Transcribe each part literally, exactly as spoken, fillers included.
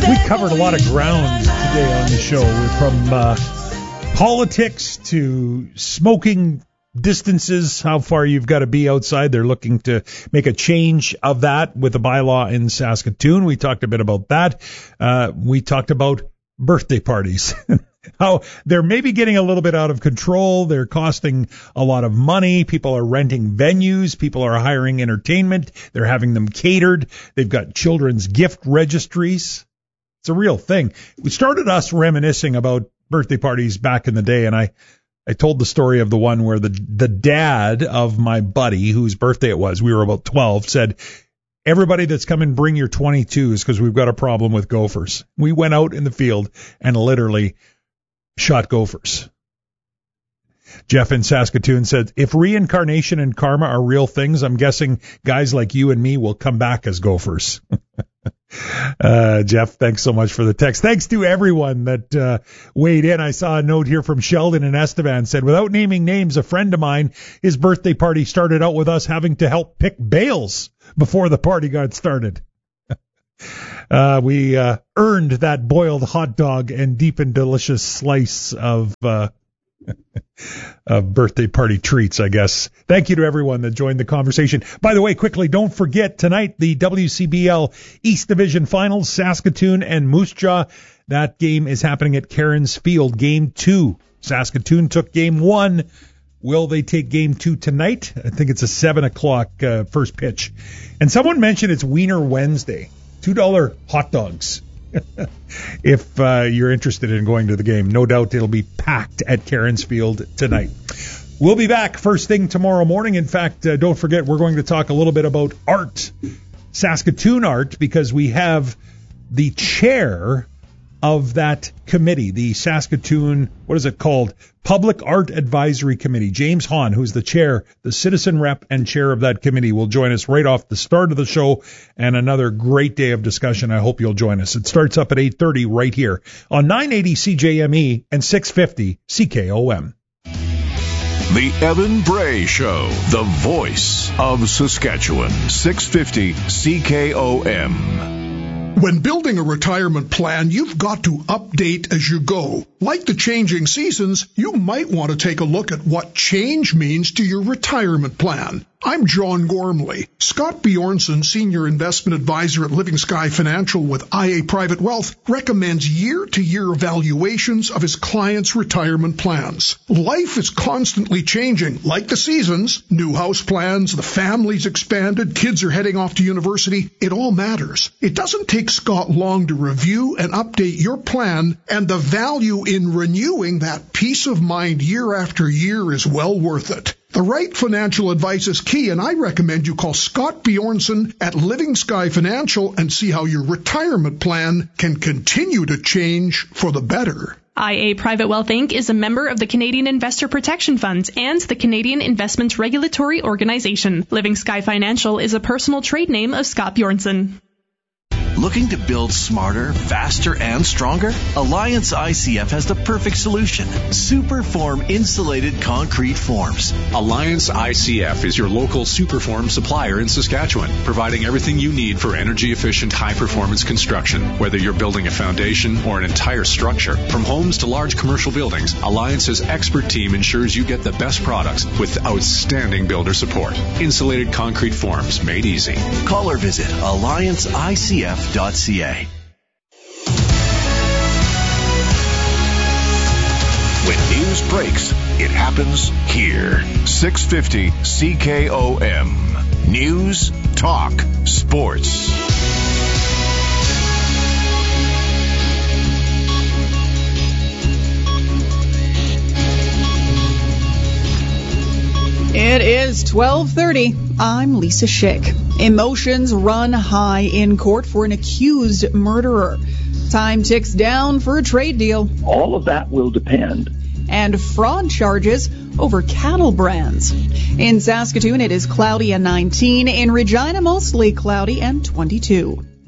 We covered a lot of ground today on the show, from uh, politics to smoking distances, how far you've got to be outside. They're looking to make a change of that with a bylaw in Saskatoon. We talked a bit about that. Uh, we talked about birthday parties. How they're maybe getting a little bit out of control. They're costing a lot of money. People are renting venues. People are hiring entertainment. They're having them catered. They've got children's gift registries. It's a real thing. We started us reminiscing about birthday parties back in the day, and I I told the story of the one where the the dad of my buddy, whose birthday it was, we were about twelve, said, everybody that's coming, bring your twenty-twos because we've got a problem with gophers. We went out in the field and literally shot gophers. Jeff in Saskatoon said, if reincarnation and karma are real things, I'm guessing guys like you and me will come back as gophers. Uh, Jeff, thanks so much for the text. Thanks to everyone that uh, weighed in. I saw a note here from Sheldon in Estevan, said, without naming names, a friend of mine, his birthday party started out with us having to help pick bales before the party got started. uh, we uh, earned that boiled hot dog and deep and delicious slice of uh, of birthday party treats, I guess. Thank you to everyone that joined the conversation. By the way, quickly, don't forget tonight the W C B L East Division Finals, Saskatoon and Moose Jaw. That game is happening at Cairns Field, game two. Saskatoon took game one. Will they take game two tonight? I think it's a seven o'clock uh, first pitch. And someone mentioned it's Wiener Wednesday. two dollar hot dogs. If uh, you're interested in going to the game, no doubt it'll be packed at Cairns Field tonight. We'll be back first thing tomorrow morning. In fact, uh, don't forget, we're going to talk a little bit about art, Saskatoon art, because we have the chair of that committee, the Saskatoon, what is it called? Public Art Advisory Committee. James Hahn, who's the chair, the citizen rep and chair of that committee, will join us right off the start of the show, and another great day of discussion. I hope you'll join us. It starts up at eight thirty right here on nine eighty C J M E and six fifty C K O M. The Evan Bray Show, the voice of Saskatchewan, six fifty C K O M. When building a retirement plan, you've got to update as you go. Like the changing seasons, you might want to take a look at what change means to your retirement plan. I'm John Gormley. Scott Bjornson, Senior Investment Advisor at Living Sky Financial with I A Private Wealth, recommends year-to-year evaluations of his clients' retirement plans. Life is constantly changing, like the seasons. New house plans, the family's expanded, kids are heading off to university. It all matters. It doesn't take Scott long to review and update your plan, and the value in renewing that peace of mind year after year is well worth it. The right financial advice is key, and I recommend you call Scott Bjornson at Living Sky Financial and see how your retirement plan can continue to change for the better. I A Private Wealth Incorporated is a member of the Canadian Investor Protection Funds and the Canadian Investments Regulatory Organization. Living Sky Financial is a personal trade name of Scott Bjornson. Looking to build smarter, faster, and stronger? Alliance I C F has the perfect solution. Superform insulated concrete forms. Alliance I C F is your local Superform supplier in Saskatchewan, providing everything you need for energy-efficient, high-performance construction. Whether you're building a foundation or an entire structure, from homes to large commercial buildings, Alliance's expert team ensures you get the best products with outstanding builder support. Insulated concrete forms made easy. Call or visit alliance I C F dot C A. When news breaks, it happens here. six fifty C K O M. News, talk, sports. It is twelve thirty. I'm Lisa Schick. Emotions run high in court for an accused murderer. Time ticks down for a trade deal. All of that will depend. And fraud charges over cattle brands. In Saskatoon, it is cloudy and nineteen. In Regina, mostly cloudy and twenty-two.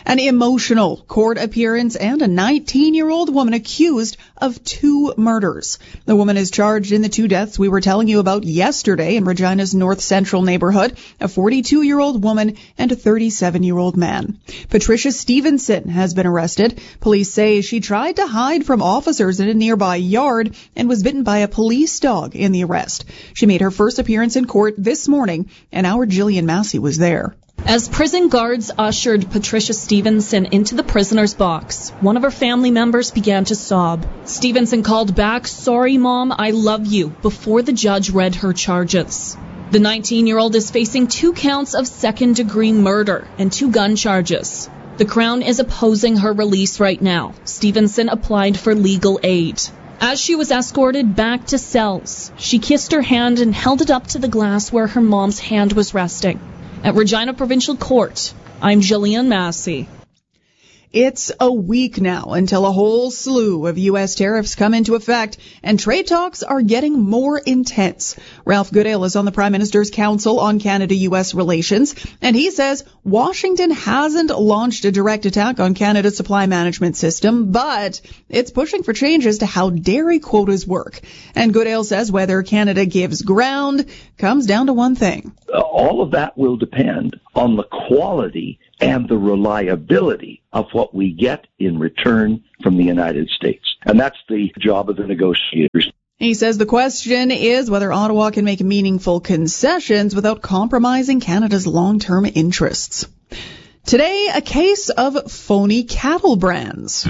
An emotional court appearance and a nineteen-year-old woman accused of two murders. The woman is charged in the two deaths we were telling you about yesterday in Regina's North Central neighborhood, a forty-two-year-old woman and a thirty-seven-year-old man. Patricia Stevenson has been arrested. Police say she tried to hide from officers in a nearby yard and was bitten by a police dog in the arrest. She made her first appearance in court this morning, and our Jillian Massey was there. As prison guards ushered Patricia Stevenson into the prisoner's box, one of her family members began to sob. Stevenson called back, "Sorry, Mom, I love you," before the judge read her charges. The nineteen-year-old is facing two counts of second-degree murder and two gun charges. The Crown is opposing her release right now. Stevenson applied for legal aid. As she was escorted back to cells, she kissed her hand and held it up to the glass where her mom's hand was resting. At Regina Provincial Court, I'm Jillian Massey. It's a week now until a whole slew of U S tariffs come into effect, and trade talks are getting more intense. Ralph Goodale is on the Prime Minister's Council on Canada-U S Relations, and he says Washington hasn't launched a direct attack on Canada's supply management system, but it's pushing for changes to how dairy quotas work. And Goodale says whether Canada gives ground comes down to one thing. All of that will depend on the quality and the reliability of what we get in return from the United States. And that's the job of the negotiators. He says the question is whether Ottawa can make meaningful concessions without compromising Canada's long-term interests. Today, a case of phony cattle brands.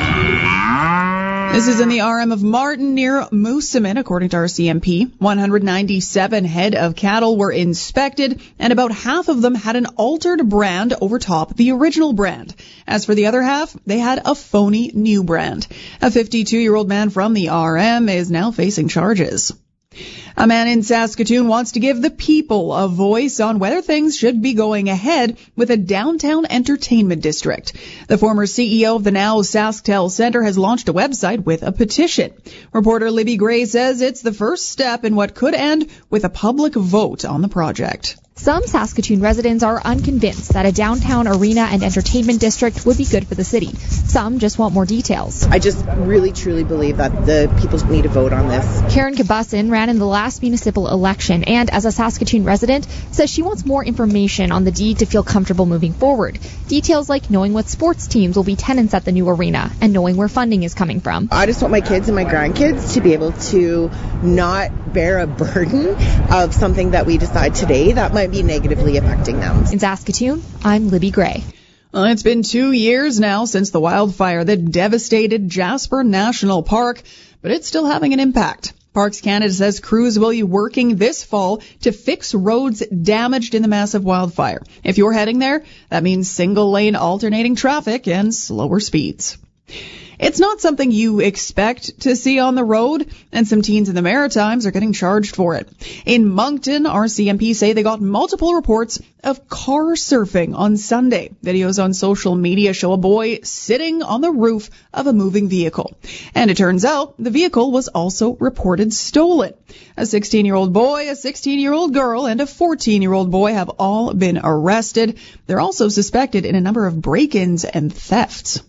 This is in the R M of Martin near Moosomin, according to R C M P. one hundred ninety-seven head of cattle were inspected, and about half of them had an altered brand over top of the original brand. As for the other half, they had a phony new brand. A fifty-two-year-old man from the R M is now facing charges. A man in Saskatoon wants to give the people a voice on whether things should be going ahead with a downtown entertainment district. The former C E O of the now SaskTel Centre has launched a website with a petition. Reporter Libby Gray says it's the first step in what could end with a public vote on the project. Some Saskatoon residents are unconvinced that a downtown arena and entertainment district would be good for the city. Some just want more details. I just really, truly believe that the people need to vote on this. Karen Kabussin ran in the last municipal election and, as a Saskatoon resident, says she wants more information on the deed to feel comfortable moving forward. Details like knowing what sports teams will be tenants at the new arena and knowing where funding is coming from. I just want my kids and my grandkids to be able to not bear a burden of something that we decide today that might be negatively affecting them. In Saskatoon, I'm Libby Gray. Well, it's been two years now since the wildfire that devastated Jasper National Park, but it's still having an impact. Parks Canada says crews will be working this fall to fix roads damaged in the massive wildfire. If you're heading there, that means single-lane alternating traffic and slower speeds. It's not something you expect to see on the road, and some teens in the Maritimes are getting charged for it. In Moncton, R C M P say they got multiple reports of car surfing on Sunday. Videos on social media show a boy sitting on the roof of a moving vehicle. And it turns out the vehicle was also reported stolen. A sixteen-year-old boy, a sixteen-year-old girl, and a fourteen-year-old boy have all been arrested. They're also suspected in a number of break-ins and thefts.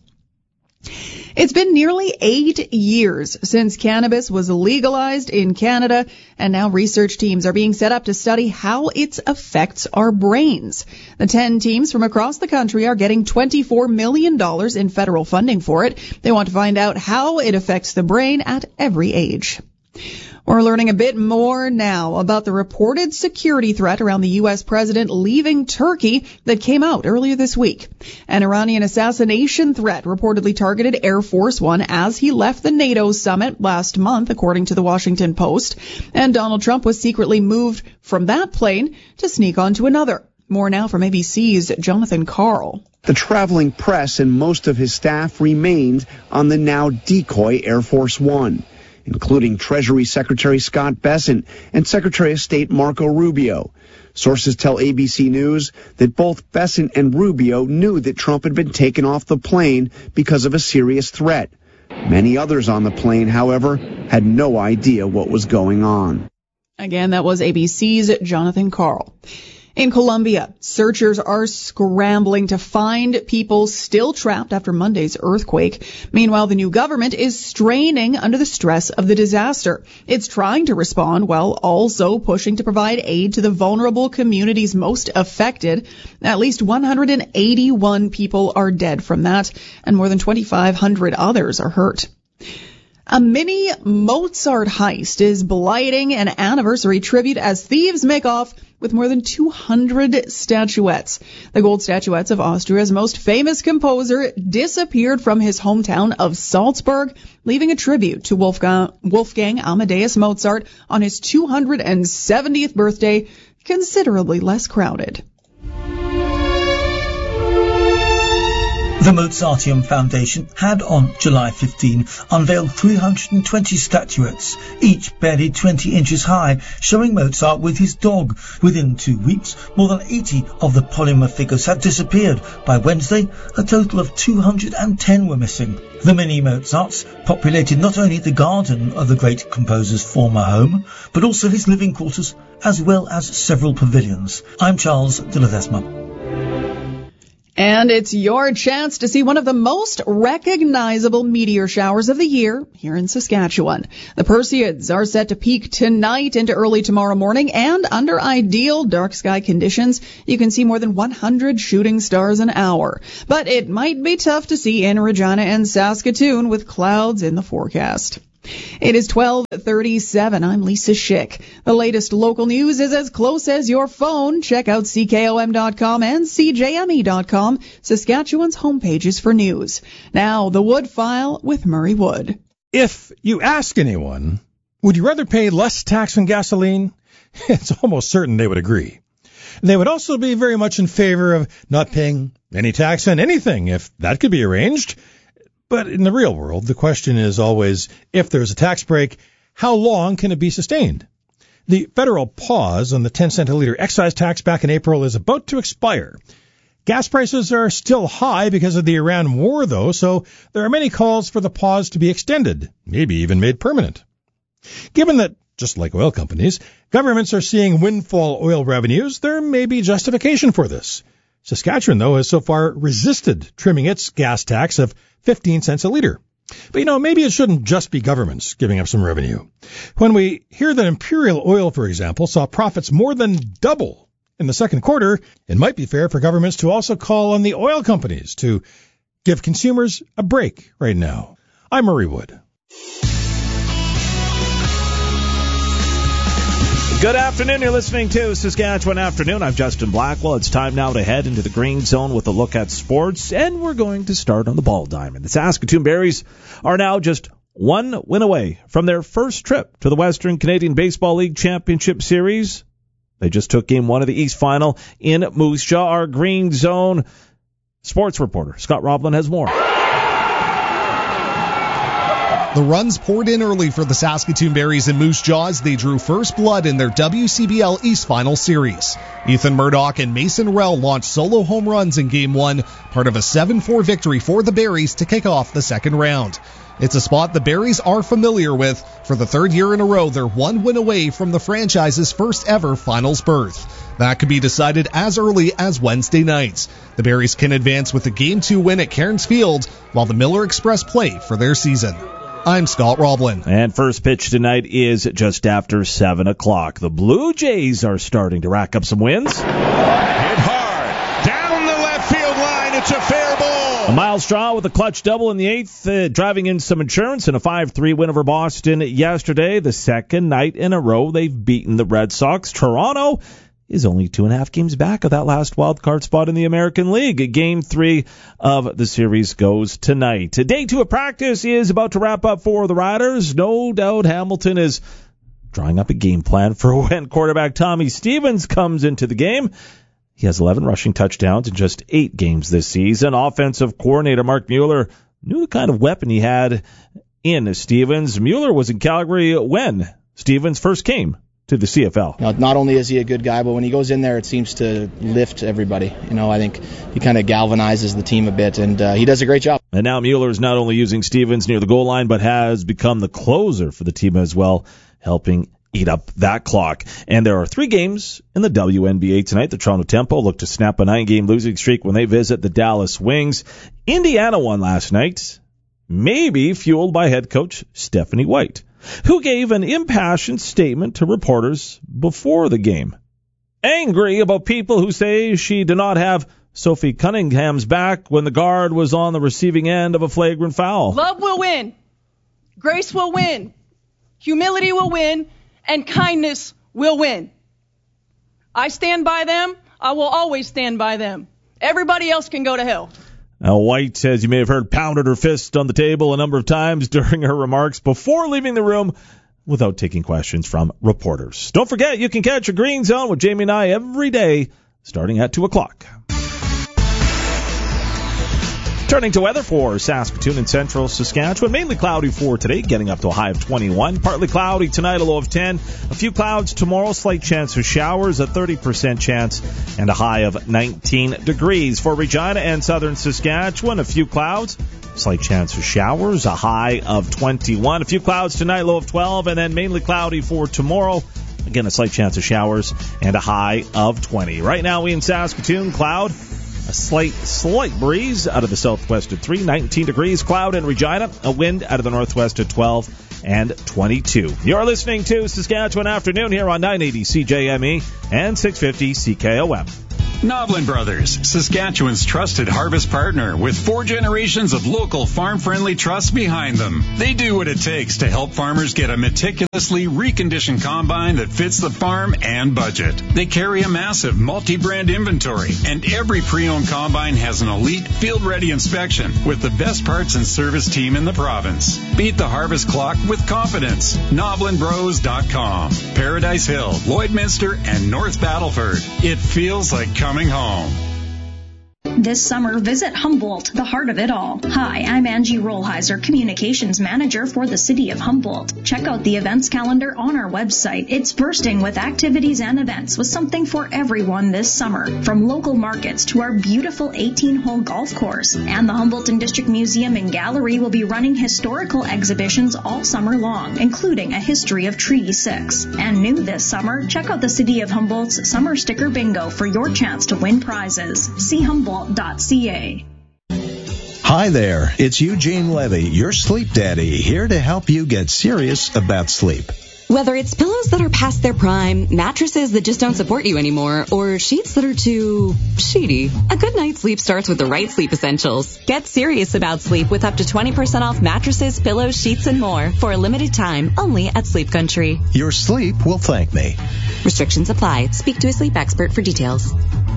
It's been nearly eight years since cannabis was legalized in Canada, and now research teams are being set up to study how it affects our brains. The ten teams from across the country are getting twenty-four million dollars in federal funding for it. They want to find out how it affects the brain at every age. We're learning a bit more now about the reported security threat around the U S president leaving Turkey that came out earlier this week. An Iranian assassination threat reportedly targeted Air Force One as he left the NATO summit last month, according to the Washington Post. And Donald Trump was secretly moved from that plane to sneak onto another. More now from A B C's Jonathan Karl. The traveling press and most of his staff remained on the now decoy Air Force One, including Treasury Secretary Scott Bessent and Secretary of State Marco Rubio. Sources tell A B C News that both Bessent and Rubio knew that Trump had been taken off the plane because of a serious threat. Many others on the plane, however, had no idea what was going on. Again, that was A B C's Jonathan Karl. In Colombia, searchers are scrambling to find people still trapped after Monday's earthquake. Meanwhile, the new government is straining under the stress of the disaster. It's trying to respond while also pushing to provide aid to the vulnerable communities most affected. At least one hundred eighty-one people are dead from that, and more than twenty-five hundred others are hurt. A mini Mozart heist is blighting an anniversary tribute as thieves make off with more than two hundred statuettes. The gold statuettes of Austria's most famous composer disappeared from his hometown of Salzburg, leaving a tribute to Wolfgang, Wolfgang Amadeus Mozart on his two hundred seventieth birthday considerably less crowded. The Mozarteum Foundation had on July fifteenth unveiled three hundred twenty statuettes, each barely twenty inches high, showing Mozart with his dog. Within two weeks, more than eighty of the polymer figures had disappeared. By Wednesday, a total of two hundred ten were missing. The mini Mozarts populated not only the garden of the great composer's former home, but also his living quarters, as well as several pavilions. I'm Charles de Ledesma. And it's your chance to see one of the most recognizable meteor showers of the year here in Saskatchewan. The Perseids are set to peak tonight into early tomorrow morning, and under ideal dark sky conditions, you can see more than one hundred shooting stars an hour. But it might be tough to see in Regina and Saskatoon with clouds in the forecast. It is twelve thirty-seven. I'm Lisa Schick. The latest local news is as close as your phone. Check out C K O M dot com and C J M E dot com, Saskatchewan's homepages for news. Now, the Wood File with Murray Wood. If you ask anyone, would you rather pay less tax on gasoline? It's almost certain they would agree. They would also be very much in favor of not paying any tax on anything, if that could be arranged. But in the real world, the question is always, if there's a tax break, how long can it be sustained? The federal pause on the ten cent a litre excise tax back in April is about to expire. Gas prices are still high because of the Iran war, though, so there are many calls for the pause to be extended, maybe even made permanent. Given that, just like oil companies, governments are seeing windfall oil revenues, there may be justification for this. Saskatchewan, though, has so far resisted trimming its gas tax of fifteen cents a litre. But, you know, maybe it shouldn't just be governments giving up some revenue. When we hear that Imperial Oil, for example, saw profits more than double in the second quarter, it might be fair for governments to also call on the oil companies to give consumers a break right now. I'm Murray Wood. Good afternoon. You're listening to Saskatchewan Afternoon. I'm Justin Blackwell. It's time now to head into the green zone with a look at sports, and we're going to start on the ball diamond. The Saskatoon Berries are now just one win away from their first trip to the Western Canadian Baseball League Championship Series. They just took game one of the East Final in Moose Jaw. Our green zone sports reporter, Scott Roblin, has more. The runs poured in early for the Saskatoon Berries in Moose Jaw as they drew first blood in their W C B L East Final Series. Ethan Murdoch and Mason Rell launched solo home runs in Game one, part of a seven four victory for the Berries to kick off the second round. It's a spot the Berries are familiar with. For the third year in a row, they're one win away from the franchise's first ever finals berth. That could be decided as early as Wednesday night. The Berries can advance with a Game two win at Cairns Field, while the Miller Express play for their season. I'm Scott Roblin. And first pitch tonight is just after seven o'clock. The Blue Jays are starting to rack up some wins. Hit hard. Down the left field line. It's a fair ball. Miles Straw with a clutch double in the eighth, uh, driving in some insurance in a five three win over Boston yesterday. The second night in a row they've beaten the Red Sox. Toronto is only two and a half games back of that last wild card spot in the American League. Game three of the series goes tonight. Day two of practice is about to wrap up for the Riders. No doubt Hamilton is drawing up a game plan for when quarterback Tommy Stevens comes into the game. He has eleven rushing touchdowns in just eight games this season. Offensive coordinator Mark Mueller knew the kind of weapon he had in Stevens. Mueller was in Calgary when Stevens first came to the C F L. You know, not only is he a good guy, but when he goes in there, it seems to lift everybody. You know, I think he kind of galvanizes the team a bit, and uh, he does a great job. And now Mueller is not only using Stevens near the goal line, but has become the closer for the team as well, helping eat up that clock. And there are three games in the W N B A tonight. The Toronto Tempo look to snap a nine-game losing streak when they visit the Dallas Wings. Indiana won last night, maybe fueled by head coach Stephanie White, who gave an impassioned statement to reporters before the game. Angry about people who say she did not have Sophie Cunningham's back when the guard was on the receiving end of a flagrant foul. Love will win. Grace will win. Humility will win. And kindness will win. I stand by them. I will always stand by them. Everybody else can go to hell. Now, White, as you may have heard, pounded her fist on the table a number of times during her remarks before leaving the room without taking questions from reporters. Don't forget, you can catch a Green Zone with Jamie and I every day starting at two o'clock. Turning to weather for Saskatoon and central Saskatchewan, mainly cloudy for today, getting up to a high of twenty-one. Partly cloudy tonight, a low of ten. A few clouds tomorrow, slight chance of showers, a thirty percent chance, and a high of nineteen degrees. For Regina and southern Saskatchewan, a few clouds, slight chance of showers, a high of twenty-one. A few clouds tonight, low of twelve, and then mainly cloudy for tomorrow. Again, a slight chance of showers and a high of twenty. Right now, we in Saskatoon, cloud. A slight, slight breeze out of the southwest at three, nineteen degrees. Cloud in Regina. A wind out of the northwest at twelve and twenty-two. You're listening to Saskatchewan Afternoon here on nine eighty C J M E and six fifty C K O M. Noblin Brothers, Saskatchewan's trusted harvest partner with four generations of local farm-friendly trusts behind them. They do what it takes to help farmers get a meticulously reconditioned combine that fits the farm and budget. They carry a massive multi-brand inventory, and every pre-owned combine has an elite field-ready inspection with the best parts and service team in the province. Beat the harvest clock with confidence. Noblin Bros dot com. Paradise Hill, Lloydminster, and North Battleford. It feels like coming Coming home. This summer, visit Humboldt, the heart of it all. Hi, I'm Angie Rollheiser, Communications Manager for the City of Humboldt. Check out the events calendar on our website. It's bursting with activities and events with something for everyone this summer. From local markets to our beautiful eighteen-hole golf course. And the Humboldt and District Museum and Gallery will be running historical exhibitions all summer long, including a history of Treaty six. And new this summer, check out the City of Humboldt's Summer Sticker Bingo for your chance to win prizes. See Humboldt. .ca. Hi there, it's Eugene Levy, your sleep daddy, here to help you get serious about sleep. Whether it's pillows that are past their prime, mattresses that just don't support you anymore, or sheets that are too sheety, a good night's sleep starts with the right sleep essentials. Get serious about sleep with up to twenty percent off mattresses, pillows, sheets, and more for a limited time only at Sleep Country. Your sleep will thank me. Restrictions apply. Speak to a sleep expert for details.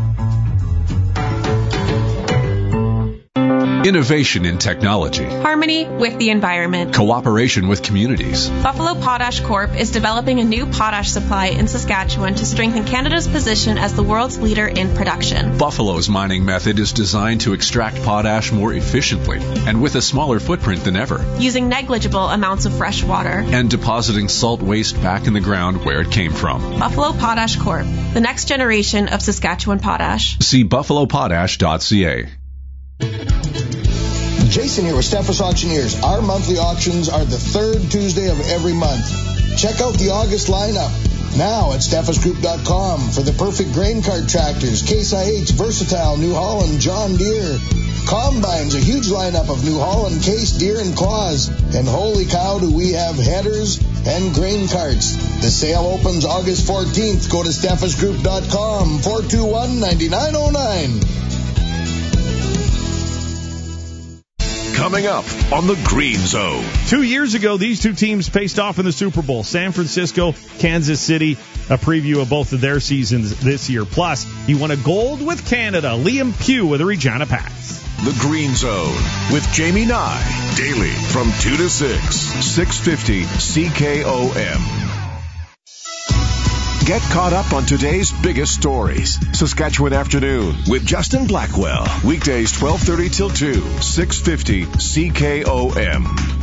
Innovation in technology. Harmony with the environment. Cooperation with communities. Buffalo Potash Corp is developing a new potash supply in Saskatchewan to strengthen Canada's position as the world's leader in production. Buffalo's mining method is designed to extract potash more efficiently and with a smaller footprint than ever. Using negligible amounts of fresh water. And depositing salt waste back in the ground where it came from. Buffalo Potash Corp, the next generation of Saskatchewan potash. See buffalo potash dot c a. Jason here with Steffes Auctioneers. Our monthly auctions are the third Tuesday of every month. Check out the August lineup now at Steffes Group dot com for the perfect grain cart tractors, Case I H, Versatile, New Holland, John Deere. Combines, a huge lineup of New Holland, Case, Deere, and Claus. And holy cow, do we have headers and grain carts. The sale opens August fourteenth. Go to Steffes Group dot com, four two one, nine nine zero nine. Coming up on the Green Zone. Two years ago, these two teams faced off in the Super Bowl. San Francisco, Kansas City. A preview of both of their seasons this year. Plus, he won a gold with Canada. Liam Pugh with the Regina Pats. The Green Zone with Jamie Nye. Daily from two to six. six fifty C K O M. Get caught up on today's biggest stories. Saskatchewan Afternoon with Justin Blackwell. Weekdays twelve thirty till two. six fifty C K O M.